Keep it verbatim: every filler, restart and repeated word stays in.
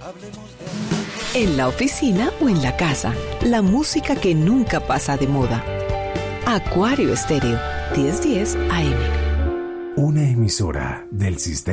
En la oficina o en la casa, la música que nunca pasa de moda. Acuario Estéreo, diez diez A M. Una emisora del sistema.